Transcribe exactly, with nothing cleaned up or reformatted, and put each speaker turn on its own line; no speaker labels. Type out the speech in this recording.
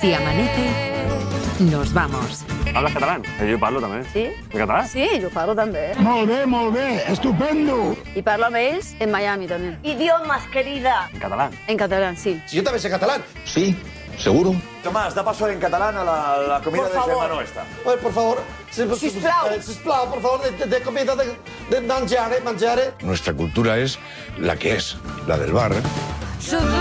Si amanece, nos vamos.
¿Hablas catalán? Jo parlo també.
Sí?
En català?
Sí, jo parlo també.
Molt bé, molt bé, estupendo.
I parlo amb ells en Miami també.
Idiomas, querida.
En català.
En català, sí.
Si yo también sé catalán.
Sí, seguro.
Tomás, da paso en catalán a la, la comida
Por
de
favor.
germano esta.
Oye, por favor. Si,
Sisplau.
eh, sisplau, por favor, de, de comida, de, de mangiare, mangiare.
Nuestra cultura es la que es, la del bar.
Je veux